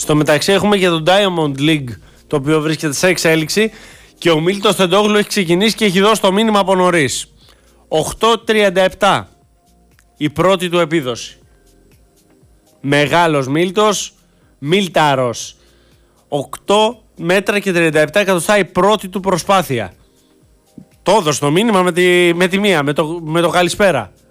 Στο μεταξύ έχουμε και το Diamond League, το οποίο βρίσκεται σε εξέλιξη, και ο Μίλτος Τεντόγλου έχει ξεκινήσει και έχει δώσει το μήνυμα από νωρίς. 8.37 η πρώτη του επίδοση. Μεγάλος Μίλτος, Μίλταρος. 8 μέτρα και 37 εκατοστά η πρώτη του προσπάθεια. Το έδωσε το μήνυμα με τη μία, με το καλησπέρα.